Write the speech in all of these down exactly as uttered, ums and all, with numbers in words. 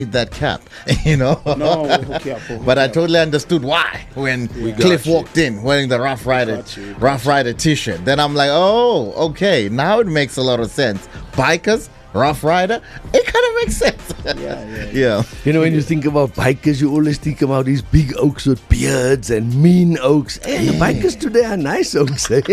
that cap, you know. No, we'll hook you up. We'll hook But you I up. totally understood why when We Cliff got you. walked in wearing the Rough Rider, got you, we got Rough Rider T-shirt. Then I'm like, oh, okay, now it makes a lot of sense. Bikers, Rough Rider, it kind of makes sense. Yeah, yeah, yeah. Yeah. You know, when you think about bikers, you always think about these big oaks with beards and mean oaks. And the bikers today are nice oaks. Eh?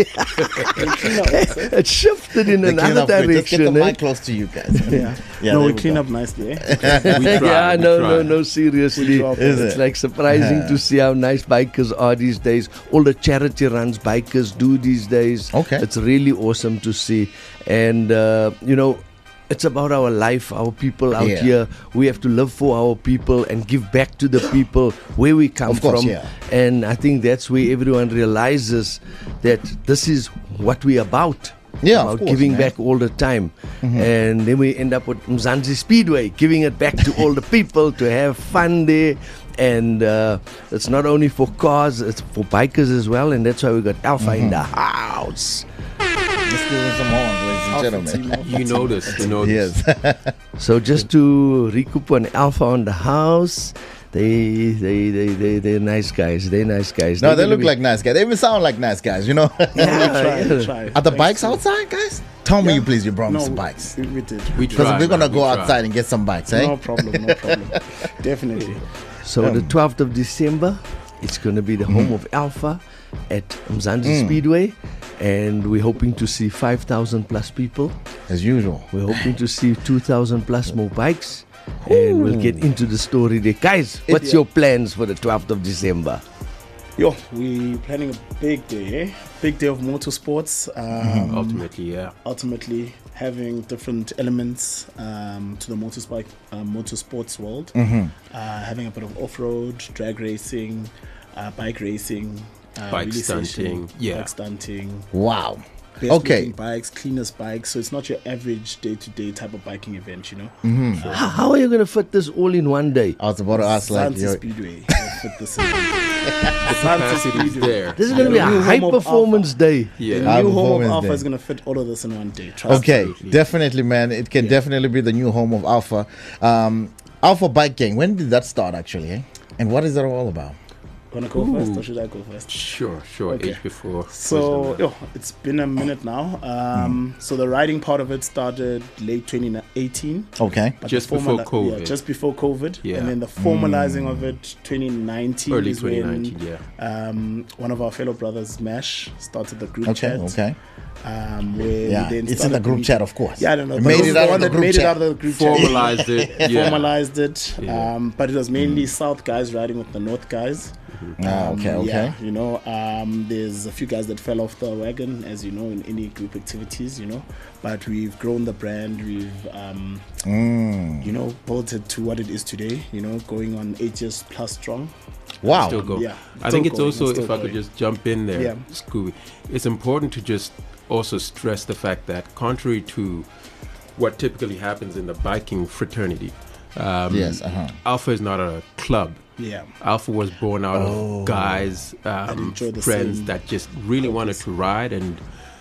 It shifted in They clean another up good. Just get the direction. Eh? mic close to you guys. Yeah. Yeah, no, there we we clean go. up nicely. Eh? We try, yeah, we no, try. no, no, seriously. We drop Is It's it? like surprising Yeah. to see how nice bikers are these days. All the charity runs bikers do these days. Okay. It's really awesome to see. And, uh, you know, it's about our life, our people out Yeah. here. We have to live for our people and give back to the people where we come Of course, from. yeah. And I think that's where everyone realizes that this is what we're about. Yeah, of about course, giving man. back all the time. And then we end up with Mzansi Speedway, giving it back to all the people to have fun there. And uh, it's not only for cars, it's for bikers as well. And that's why we got Alpha in the house. Let's give them some horns, ladies and Alpha gentlemen. team, Alpha You noticed, you noticed. Yes. So just to recoup on Alpha on the house, they they they they they're nice guys. They're nice guys. No, They're they gonna look be- like nice guys. They even sound like nice guys, you know. We Yeah, try, we yeah. try. Are the Thanks bikes to- outside, guys? Tell me, Yeah. you please, you brought me No, some bikes. We, we did. We Because try, we're gonna man, go we try. outside and get some bikes, eh? No problem, no problem. Definitely. So Um, the twelfth of December, it's going to be the home of Alpha at Mzansi Mm. Speedway, and we're hoping to see five thousand plus people. As usual. We're hoping to see two thousand plus more bikes, and we'll get into the story there. Guys, what's Yeah. your plans for the twelfth of December? Yo, we planning a big day, eh? Big day of motorsports. Um, Ultimately, yeah. Ultimately, having different elements um, to the motorspike, uh, motorsports world. Mm-hmm. Uh, having a bit of off-road, drag racing, uh, bike racing, uh, Bike wheelie session, stunting, yeah. bike stunting. Wow. Best Okay. looking bikes, cleanest bikes. So it's not your average day-to-day type of biking event, you know. Mm-hmm. How, how are you going to fit this all in one day? I was about to ask, like, Santi yo, Speedway. will fit this in. The capacity is there. This is going to be a New high home of performance day. The Yeah. High new home of performance Alpha day. is going to fit all of this in one day. Trust okay, Absolutely. definitely, man. It can definitely be the new home of Alpha. Um, Alpha Bike Gang. When did that start, actually? Eh? And what is it all about? Want to go Ooh. first or should I go first? Sure, sure. Okay. Age before. So, wisdom. yo, it's been a minute now. Um, So the riding part of it started late twenty eighteen. Okay. but Just the before formali- COVID. Yeah, just before COVID. Yeah. And then the formalizing of it, twenty nineteen. Early is twenty when, nineteen, yeah. Um, one of our fellow brothers, Mash, started the group Okay. chat. Okay. Um, where Yeah. we then It's in started the group meet- chat, of course. Yeah, I don't know. It but made this it is the out of one the that group made chat. it out of the group chat. Formalized it. Yeah. Formalized it. Yeah. Um, but it was mainly South guys riding with the North guys. Ah, okay. Um, Okay. Yeah, you know, um, there's a few guys that fell off the wagon, as you know, in any group activities, you know. But we've grown the brand. We've, um, Mm. you know, built it to what it is today. You know, going on eight years plus strong. Wow. Still go. Yeah, I still think it's going, also, still if I could going. just jump in there, Yeah. Scooby, it's important to just also stress the fact that contrary to what typically happens in the biking fraternity, um, Yes. Uh huh. Alpha is not a club. Yeah, Alpha was born out Oh. of guys, um, enjoy the friends same that just really wanted purpose. to ride and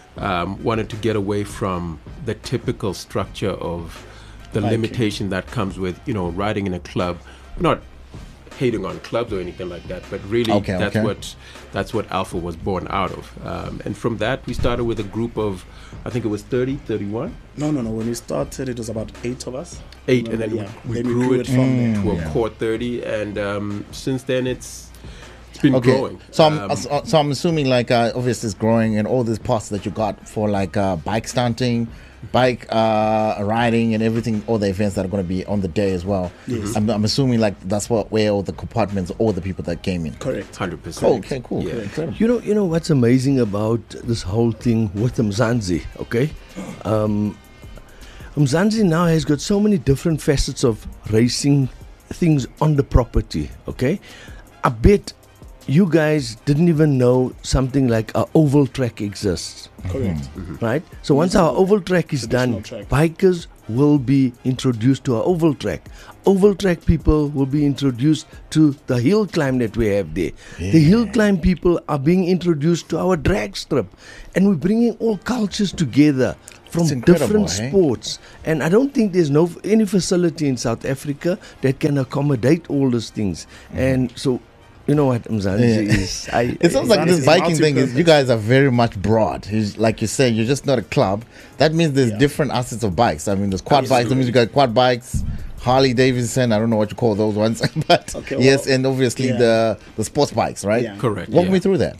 um, wanted to get away from the typical structure of the Biking. limitation that comes with, you know, riding in a club. Not hating on clubs or anything like that, but really Okay, that's okay. what that's what Alpha was born out of. Um, and from that, we started with a group of, I think it was thirty, thirty-one, no, no, no. When we started, it was about eight of us. eight, and then yeah, we, we then grew, it from there. Mm. to a Yeah. core thirty, and um, since then it's it's been Okay. growing. So I'm Um, so, so I'm assuming like uh, obviously it's growing and all these parts that you got for like uh, bike stunting, bike uh, riding and everything, all the events that are going to be on the day as well. Yes. I'm, I'm assuming like that's what where all the compartments, all the people that came in. Correct. one hundred percent. Oh, okay, cool. Yeah. Incredible. You know, you know what's amazing about this whole thing with Mzansi, okay? Um, Mzansi now has got so many different facets of racing things on the property, okay? I bet you guys didn't even know something like a oval track exists, Correct. right? So once our oval track is done, Traditional track. bikers will be introduced to our oval track. Oval track people will be introduced to the hill climb that we have there. Yeah. The hill climb people are being introduced to our drag strip. And we're bringing all cultures together from It's incredible, different eh? sports. And I don't think there's no any facility in South Africa that can accommodate all those things. And so, you know what Mzansi Yeah. is? I, It sounds like Mzansi this is biking thing is, multi-purpose. you guys are very much broad. It's like you say, you're just not a club. That means there's Yeah. different assets of bikes. I mean, there's quad bikes. That means you got quad bikes, Harley Davidson. I don't know what you call those ones, but Okay, yes, well, and obviously yeah. the the sports bikes, right? Yeah. Correct. Walk yeah. me through that.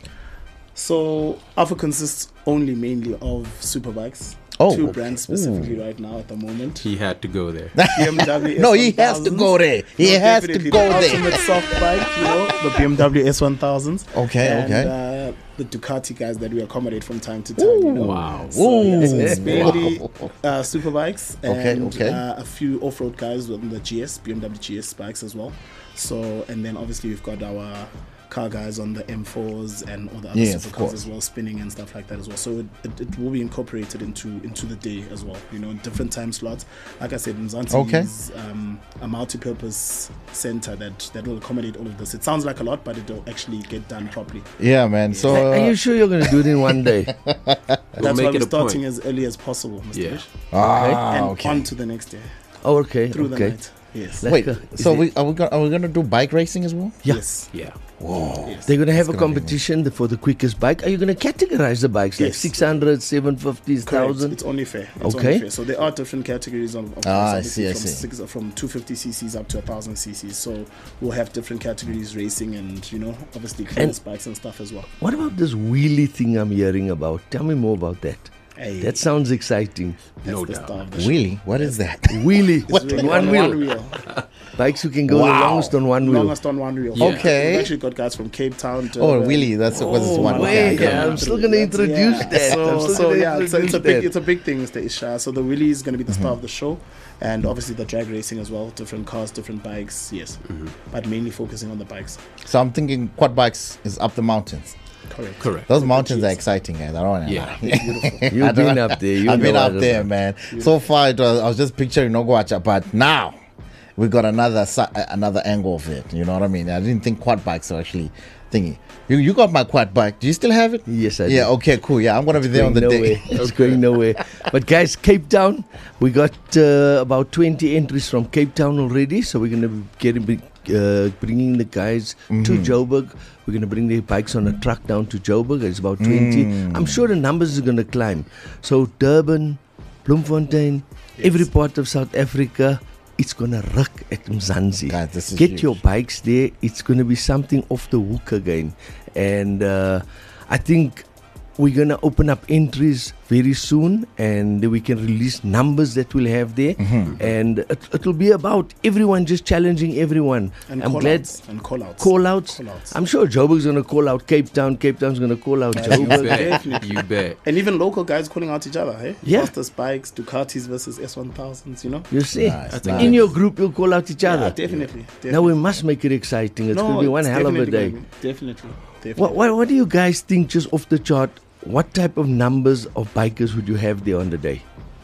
So Alpha consists only mainly of super bikes. Oh, Two okay. brands specifically right now at the moment. He had to go there. B M W No, S he has to one thousand. go there. He No, has to definitely go the there. ultimate soft bike, you know, the B M W S one thousand. Okay, and, okay. Uh, the Ducati guys that we accommodate from time to time. You know? Wow. So, yeah, so Ooh. it's mainly Wow. uh, super bikes Okay, and okay. Uh, a few off-road guys on the G S, B M W G S bikes as well. So, and then obviously we've got our car guys on the M fours and all the other Yes, of supercars course. as well, spinning and stuff like that as well. So it, it, it will be incorporated into into the day as well, you know, in different time slots. Like I said, Mzansi Okay. is um, a multi-purpose center that, that will accommodate all of this. It sounds like a lot, but it will actually get done properly. Yeah, man. So Are uh, you sure you're going to do it in one day? We'll That's make why it we're a starting point. as early as possible, Mister Yeah. Vish. ah, And okay. on to the next day, Oh, okay. through the okay. night. Yes. Like, Wait, uh, is so it- we are we gonna are we gonna do bike racing as well? Yeah. Yes. Yeah. Whoa. Yes. They're going to have It's a gonna be- competition for the quickest bike. Are you going to categorize the bikes like Yes. six hundred, seven fifty, Correct. thousand? It's only fair. It's Okay. Only fair. So there are different categories of, of Ah, I course, see, I obviously see. from six from two fifty cc's up to one thousand cc's. So we'll have different categories racing and you know obviously clearance bikes and stuff as well. What about this wheelie thing I'm hearing about? Tell me more about that. Hey, That sounds exciting. that's No the doubt. star of the show. Really? What is that? Wheelie. It's really one on wheel. One wheel. Bikes who can go the Wow. longest on one wheel. Longest on one wheel. Yeah. Okay. We've actually got guys from Cape Town. To, Oh, really? That's what this Oh, one. my Okay, Wait, okay. I'm still going to That's- introduce yeah. that. I'm So, still so gonna yeah, it's a, it's a introduce big, that. it's a big thing, Mister Isha. So the wheelie is going to be the Mm-hmm. star of the show, and obviously the drag racing as well. Different cars, different bikes. Yes, but mainly focusing on the bikes. So I'm thinking quad bikes is up the mountains. Correct. Correct. Those mountains are Jeez. exciting, guys. I don't want to Yeah. lie. Beautiful. I You've don't- been up there. You I've been know up what there, it's man. So far, it was, I was just picturing Nogwacha, but now we got another si- another angle of it. You know what I mean? I didn't think quad bikes are actually thingy. You you got my quad bike. Do you still have it? Yes, I Yeah. do. Okay. Cool. Yeah, I'm gonna be there on Going the nowhere. day. It's going nowhere. But guys, Cape Town, we got uh, about twenty entries from Cape Town already. So we're going to be getting, uh, bringing the guys Mm-hmm. to Joburg. We're going to bring their bikes on a truck down to Joburg. It's about twenty. Mm. I'm sure the numbers are going to climb. So Durban, Bloemfontein, every part of South Africa, it's going to rock at Mzansi. Guys, this is Get huge. your bikes there. It's going to be something off the hook again. And uh, I think we're going to open up entries very soon, and we can release numbers that we'll have there. Mm-hmm. And it, it'll be about everyone just challenging everyone. And I'm call glad. outs. And call outs. Call outs. Call outs. I'm sure Joburg's going to call out Cape Town. Cape Town's going to call out You Joburg. bet. Definitely. You bet. And even local guys calling out each other, hey? Yeah. Fastest bikes, Ducatis versus S one thousands, you know? You see, Nice, I think in nice. your group, you'll call out each Yeah, other. definitely. definitely. Now we must make it exciting. It's No, going to be one it's hell of a definitely day. gonna be- Definitely. Definitely. What, what, what do you guys think, just off the chart? What type of numbers of bikers would you have there on the day?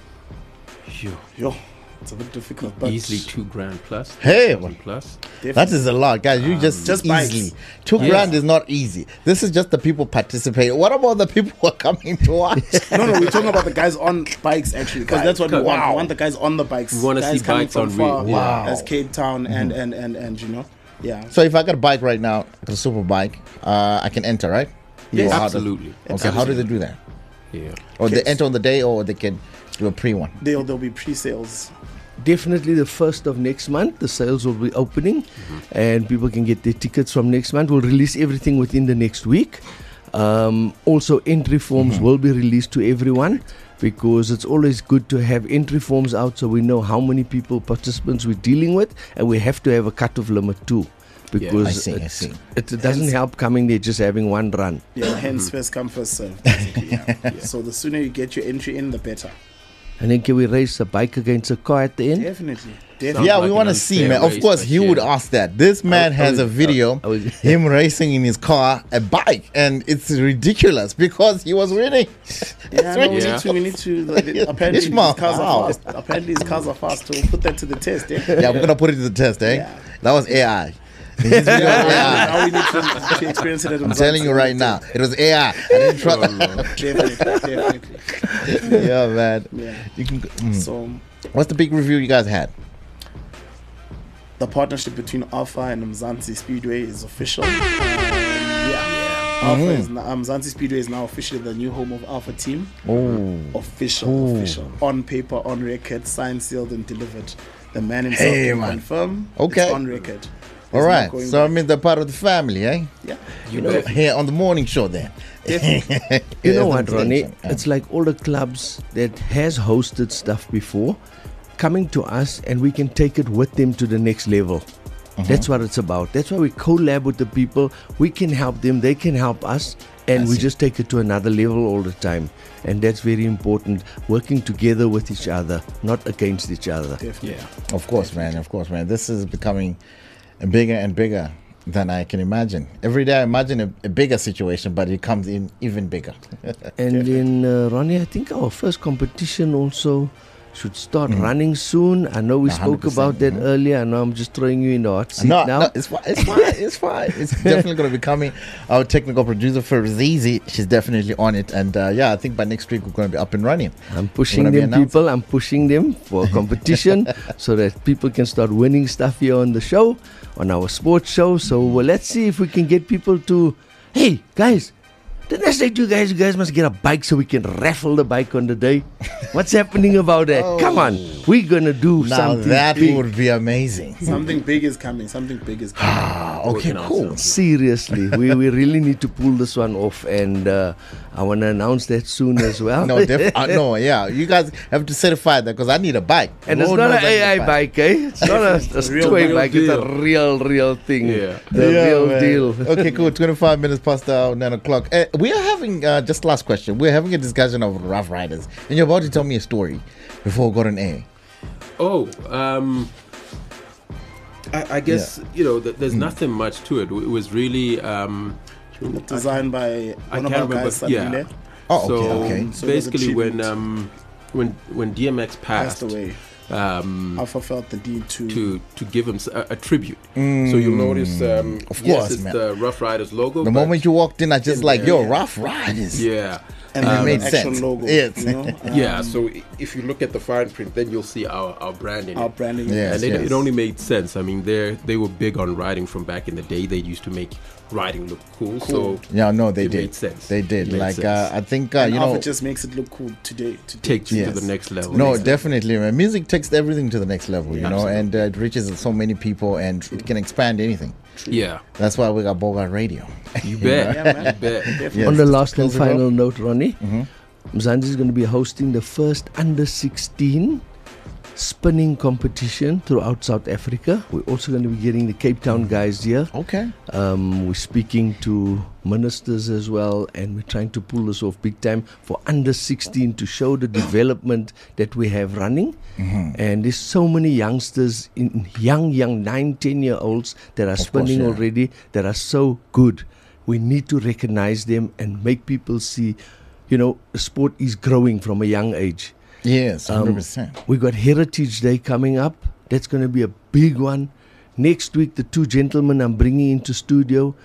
Yo, it's a bit difficult, but Easily two grand plus. Hey, two plus. That definitely. is a lot, guys. You just Just easily bikes. two Yeah. grand is not easy. This is just the people participating. What about the people who are coming to watch? No, no, we're talking about the guys on bikes actually, because that's what we want. Wow. We want the guys on the bikes. We wanna guys see coming bikes from on far, wheels. Wow. as Cape Town and, and and and you know, yeah. So if I got a bike right now, a super bike, uh, I can enter, right? Yes. Or how does- Absolutely. Okay, how do they do that? Yeah. Or they Yes. enter on the day, or they can do a pre one. There'll there'll be pre-sales. Definitely the first of next month, the sales will be opening, and people can get their tickets from next month. We'll release everything within the next week. Um, also, entry forms will be released to everyone, because it's always good to have entry forms out so we know how many people, participants we're dealing with, and we have to have a cut-off limit too. Because I see, I it's- see. It, it doesn't Hence- help coming there just having one run. Yeah, hence first come first serve. Basically, yeah. So the sooner you get your entry in, the better. And then can we race a bike against a car at the end? Definitely. Sounds Definitely. Yeah, like we an want to see, unfair man. Of race, course, but he yeah. would ask that. This man I has was- a video, I was- him racing in his car, a bike, and it's ridiculous because he was winning. Yeah, no, we Yeah. need to. We need to. Like, apparently, his Ishmael, cars wow. are fast. Apparently, his cars are fast. So we'll put that to the test. Eh? Yeah, we're gonna put it to the test, eh? Yeah. That was A I. His video was A I. Now we need to, to experience it. At I'm telling you right now, it was A I. I didn't trust. Definitely, definitely. Yeah, man. Yeah. You can. mm. So What's the big review you guys had? the partnership between Alpha and Mzansi Speedway is official. Um, yeah. Alpha is now, um, Mzansi Speedway is now officially the new home of Alpha Team. Oh, Official, Ooh. official. On paper, on record, signed, sealed, and delivered. The man himself Hey, can man. confirm. Okay. It's on record. all There's no right. going So I back. mean, they're part of the family, eh? yeah. You know, Here on the morning show, then. Definitely. You know Yeah, what, that's Ronnie? interesting. It's like all the clubs that has hosted stuff before coming to us, and we can take it with them to the next level. That's what it's about. That's why we collab with the people. We can help them, they can help us, and I we see. just take it to another level all the time. And that's very important. Working together with each other, not against each other. Definitely. yeah. Of course, man. Of course, man. This is becoming bigger and bigger than I can imagine. Every day I imagine a, a bigger situation, but it comes in even bigger. And then, uh, Ronnie, I think our first competition also should start running soon. I know we one spoke hundred percent, about that mhm. earlier. I know I'm just throwing you in the hot seat No, now. no, it's fine. It's fine. It's fine. It's definitely going to be coming. Our technical producer for Zizi, she's definitely on it. And uh, yeah, I think by next week we're going to be up and running. I'm pushing Wanna be them, announced? people. I'm pushing them for a competition so that people can start winning stuff here on the show, on our sports show. So well, let's see if we can get people to, hey, guys, didn't I say to you guys, you guys must get a bike so we can raffle the bike on the day? What's happening about that? Come on. We're going to do Now something that big. would be amazing. Something big is coming. Something big is coming. Ah, okay, Working on cool. something. Seriously, we, we really need to pull this one off, and uh, I want to announce that soon as well. No, def- uh, no, yeah. You guys have to certify that because I need a bike. And it's Lord not knows an I need A I a bike, eh? It's not a, a Real toy deal bike, it's a deal. real, real thing. Yeah. The Yeah, real man. deal. Okay, cool. twenty-five minutes past uh, nine o'clock. Uh, we are having, uh, just last question, we're having a discussion of Rough Riders. And you're about to tell me a story before we got an A. Oh, um, I, I guess you know th- there's nothing much to it. It was really um, Designed by I one of can't our remember. guys, Yeah. Sabine, Oh, so okay, okay. So it was a basically, when tribute. um, when when D M X passed passed, away. um, Alpha felt the need to. to to give him s- a, a tribute. So you'll notice, um, Of yes, course, it's man. the Rough Riders logo. The but- moment you walked in, I just in like, there, yo, yeah. Rough Riders. yeah. and Um, then it made the actual sense. logo. Yes. You know? Yeah, Um, so i- if you look at the fine print, then you'll see our, our branding. our branding. Yes, and it, yes. it only made sense. I mean, they they were big on riding from back in the day. They used to make riding look cool. Cool. So Yeah, no, they It did. made sense. They did. It made Like, sense. uh, I think, uh, And you Alpha know, just makes it look cool today. today. takes you Yes. to the next level. no, next level. definitely, man. Music takes everything to the next level, you know, Absolutely. and uh, it reaches so many people and it can expand anything. Yeah, That's why we got Bogart Radio. you bet. Yeah, man. You bet. Definitely. Yes. On the just to last and close it off. final note, Ronnie, Mhm. Mzansi is going to be hosting the first under sixteen spinning competition throughout South Africa. We're also going to be getting the Cape Town guys here. Okay. Um, we're speaking to ministers as well, and we're trying to pull this off big time for under sixteen to show the development that we have running. Mm-hmm. And there's so many youngsters, in young, young nine, ten year olds that are Of course, spinning yeah. already that are so good. We need to recognize them and make people see, you know, the sport is growing from a young age. Yes, one hundred Um, percent. We got Heritage Day coming up. That's going to be a big one. Next week, the two gentlemen I'm bringing into studio,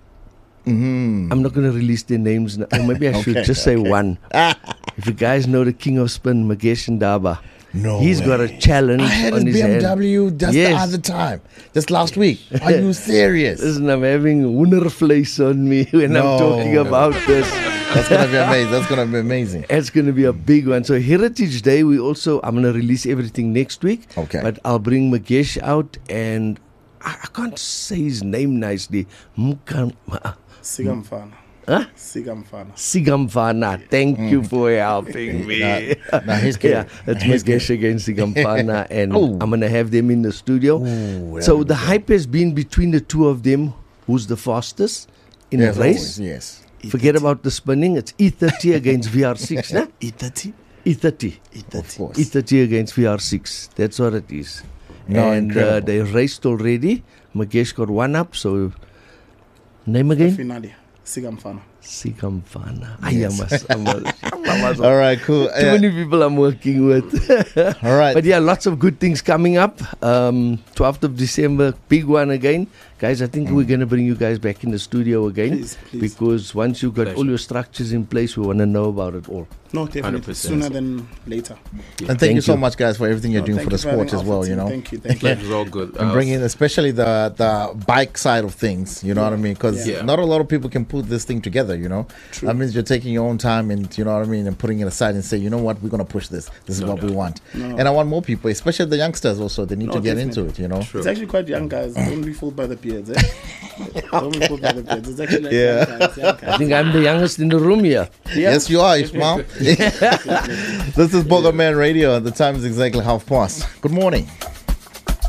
Mm-hmm. I'm not going to release their names now. Or maybe I should Okay, just say okay. one. If you guys know the king of spin, Magesh Ndaba, No he's way. got a challenge I had on his his B M hand. W just the Yes. other time, just last week. Are you serious? Listen, I'm having wonderflies on me when No. I'm talking about this. That's gonna be amazing. That's gonna be amazing. It's going to be a big one. So Heritage Day, we also, I'm going to release everything next week. Okay. But I'll bring Magesh out, and I, I can't say his name nicely. Mukam, Sigamfana. Huh? Sigamfana. Sigamfana. Thank you for helping me. Now, now he's good. Yeah, it's Magesh against Sigamfana, and Oh. I'm going to have them in the studio. Ooh, So that the hype has been between the two of them. Who's the fastest in yes, a race? always, yes. Forget about the spinning. It's E thirty against V R six. Nah? E thirty. E thirty. Of course. E thirty against V R six. That's what it is. No, and uh, incredible. they raced already. Magesh got one up, so name The again? finale. Sigamfana. Sikamfana. Yes. Yes. All right, cool. Too Uh, many people I'm working with. all right. But yeah, lots of good things coming up. Um, twelfth of December, big one again. Guys, I think we're going to bring you guys back in the studio again. Please, please. Because once you've got all Pleasure. your structures in place, we want to know about it all. No, definitely. one hundred percent. Sooner than later. and thank, Thank you so you. much, guys, for everything you're No, doing thank for the you having sport as Alpha well, Team. you know. Thank you. Thank you. Pleasure's all good. And Uh, bringing especially the the bike side of things, you know what I mean? Because Yeah. not a lot of people can put this thing together, you know. True. That means you're taking your own time and you know what I mean, and putting it aside and say, you know what, we're gonna push this. This is No what we doubt. want. No. And I want more people, especially the youngsters also. They need No, to get definitely. into it, you know. True. It's actually quite young guys. Don't be fooled by the beards, eh? Don't be fooled by the beards. It's actually like Yeah. young guys, young I guys. think I'm the youngest in the room here. Yeah. Yes, you are, Ismail. This is Boga Man Radio. The time is exactly half past. Good morning.